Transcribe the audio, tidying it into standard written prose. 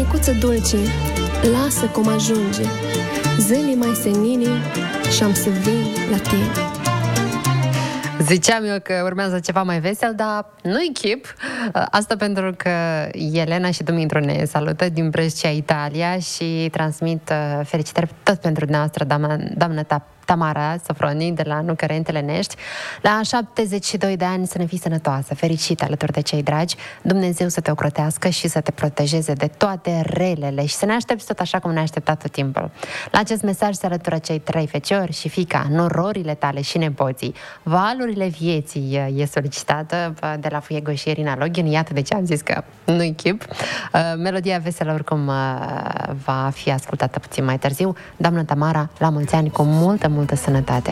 făcuță dulce, lasă cum ajunge. Zilii mai senine și am să vin la tine. Ziceam eu că urmează ceva mai vesel, dar nu-i chip. Asta pentru că Elena și Dumitru ne salută din Brescia, Italia și transmit felicitări tot pentru dumneavoastră, doamnă Tamara Sofroni de la Nucărentele Nești. La 72 de ani să ne fii sănătoasă, fericită alături de cei dragi, Dumnezeu să te ocrotească și să te protejeze de toate relele și să ne aștepți tot așa cum ne-a așteptat tot timpul. La acest mesaj se alătură cei 3 feciori și fiica, nororile tale și nepoții. Valurile vieții e solicitată de la Fuego și Irina Login. Iată de ce am zis că nu-i chip. Melodia veselă oricum va fi ascultată puțin mai târziu. Doamnă Tamara, la mulți ani, cu multă sănătate!